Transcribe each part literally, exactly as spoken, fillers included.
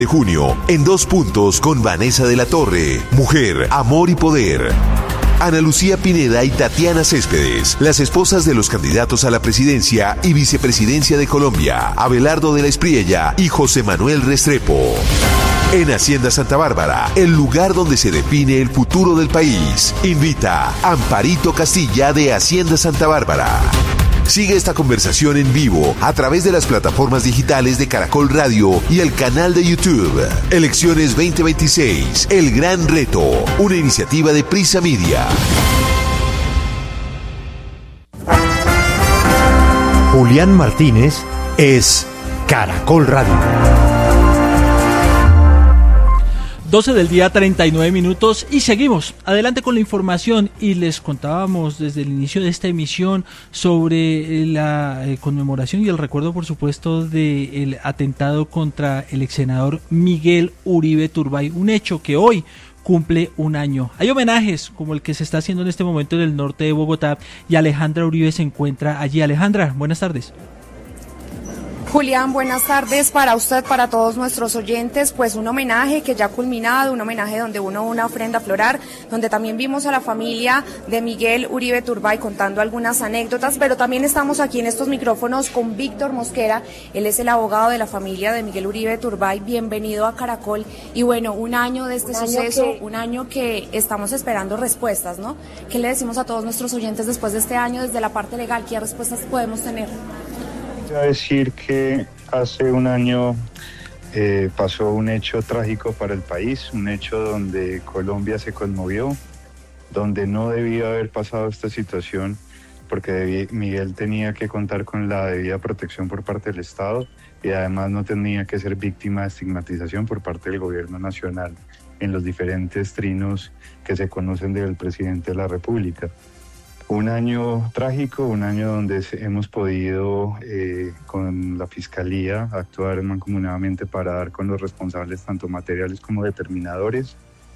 de junio, en Dos Puntos con Vanessa de la Torre, Mujer, Amor y Poder. Ana Lucía Pineda y Tatiana Céspedes, las esposas de los candidatos a la presidencia y vicepresidencia de Colombia, Abelardo de la Espriella y José Manuel Restrepo. En Hacienda Santa Bárbara, el lugar donde se define el futuro del país, invita Amparito Castilla de Hacienda Santa Bárbara. Sigue esta conversación en vivo a través de las plataformas digitales de Caracol Radio y el canal de YouTube. Elecciones veinte veintiséis, El Gran Reto, una iniciativa de Prisa Media. Julián Martínez es Caracol Radio. doce del día, treinta y nueve minutos, y seguimos adelante con la información. Y les contábamos desde el inicio de esta emisión sobre la eh, conmemoración y el recuerdo, por supuesto, del atentado contra el ex senador Miguel Uribe Turbay, un hecho que hoy cumple un año. Hay homenajes como el que se está haciendo en este momento en el norte de Bogotá, y Alejandra Uribe se encuentra allí. Alejandra, buenas tardes. Julián, buenas tardes para usted, para todos nuestros oyentes. Pues un homenaje que ya ha culminado, un homenaje donde uno una ofrenda floral, donde también vimos a la familia de Miguel Uribe Turbay contando algunas anécdotas, pero también estamos aquí en estos micrófonos con Víctor Mosquera. Él es el abogado de la familia de Miguel Uribe Turbay. Bienvenido a Caracol. Y bueno, un año de este suceso, que... un año que estamos esperando respuestas, ¿no? ¿Qué le decimos a todos nuestros oyentes después de este año, desde la parte legal? ¿Qué respuestas podemos tener? A decir que hace un año eh, pasó un hecho trágico para el país, un hecho donde Colombia se conmovió, donde no debía haber pasado esta situación, porque Miguel tenía que contar con la debida protección por parte del Estado y además no tenía que ser víctima de estigmatización por parte del gobierno nacional en los diferentes trinos que se conocen del presidente de la República. Un año trágico, un año donde hemos podido eh, con la Fiscalía actuar mancomunadamente para dar con los responsables tanto materiales como determinadores.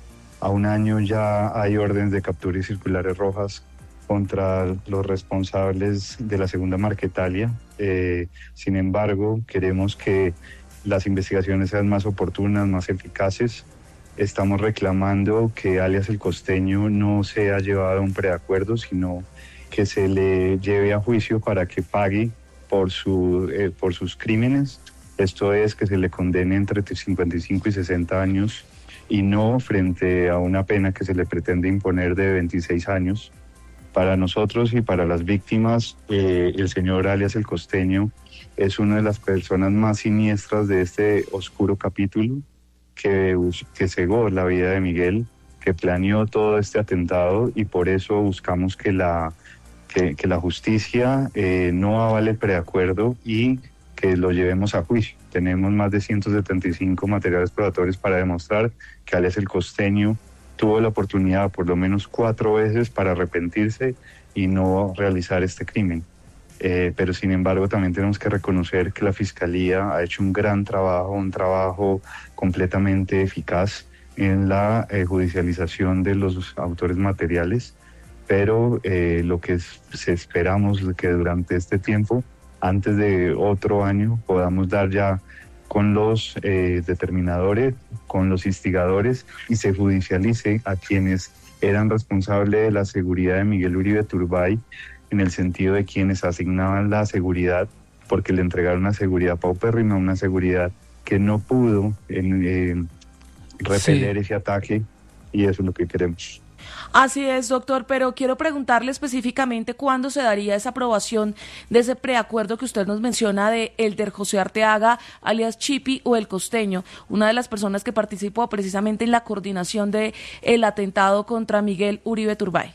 A un año ya hay órdenes de captura y circulares rojas contra los responsables de la segunda Marquetalia. Eh, sin embargo, queremos que las investigaciones sean más oportunas, más eficaces. Estamos reclamando que alias El Costeño no sea llevado a un preacuerdo, sino que se le lleve a juicio para que pague por, su, eh, por sus crímenes. Esto es, que se le condene entre cincuenta y cinco y sesenta años y no frente a una pena que se le pretende imponer de veintiséis años. Para nosotros y para las víctimas, eh, el señor alias El Costeño es una de las personas más siniestras de este oscuro capítulo, que, que cegó la vida de Miguel, que planeó todo este atentado, y por eso buscamos que la, que, que la justicia eh, no avale el preacuerdo y que lo llevemos a juicio. Tenemos más de ciento setenta y cinco materiales probatorios para demostrar que alias El Costeño tuvo la oportunidad por lo menos cuatro veces para arrepentirse y no realizar este crimen. Eh, pero sin embargo también tenemos que reconocer que la Fiscalía ha hecho un gran trabajo, un trabajo completamente eficaz en la eh, judicialización de los autores materiales, pero eh, lo que es, se esperamos que durante este tiempo, antes de otro año, podamos dar ya con los eh, determinadores, con los instigadores, y se judicialice a quienes eran responsables de la seguridad de Miguel Uribe Turbay, en el sentido de quienes asignaban la seguridad, porque le entregaron una seguridad paupérrima, una seguridad que no pudo en, eh, repeler sí. ese ataque, y eso es lo que queremos. Así es, doctor, pero quiero preguntarle específicamente cuándo se daría esa aprobación de ese preacuerdo que usted nos menciona de Elder José Arteaga, alias Chipi, o El Costeño, una de las personas que participó precisamente en la coordinación del atentado contra Miguel Uribe Turbay.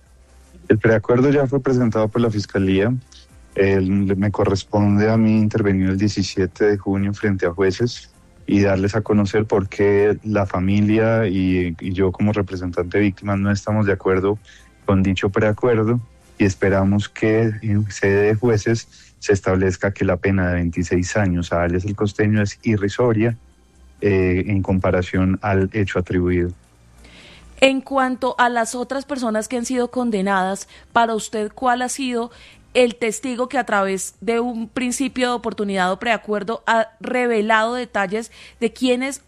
El preacuerdo ya fue presentado por la Fiscalía. El, me corresponde a mí intervenir el diecisiete de junio frente a jueces y darles a conocer por qué la familia y, y yo como representante de víctimas no estamos de acuerdo con dicho preacuerdo, y esperamos que en sede de jueces se establezca que la pena de veintiséis años a alias El Costeño es irrisoria eh, en comparación al hecho atribuido. En cuanto a las otras personas que han sido condenadas, para usted, ¿cuál ha sido el testigo que a través de un principio de oportunidad o preacuerdo ha revelado detalles de quiénes